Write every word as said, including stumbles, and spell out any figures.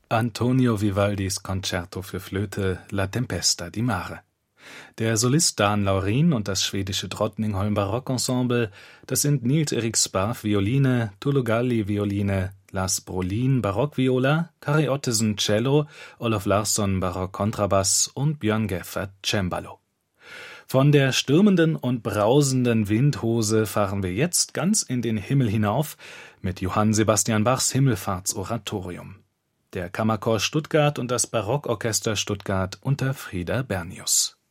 Antonio Vivaldis Concerto für Flöte La Tempesta di Mare. Der Solist Dan Laurin und das schwedische Drottningholm Barockensemble, das sind Nils Erik Sparv Violine, Tullio Galli Violine, Lars Brolin Barockviola, Kari Ottesen Cello, Olof Larsson Barock Kontrabass und Björn Geffert Cembalo. Von der stürmenden und brausenden Windhose fahren wir jetzt ganz in den Himmel hinauf mit Johann Sebastian Bachs Himmelfahrtsoratorium. Der Kammerchor Stuttgart und das Barockorchester Stuttgart unter Frieder Bernius.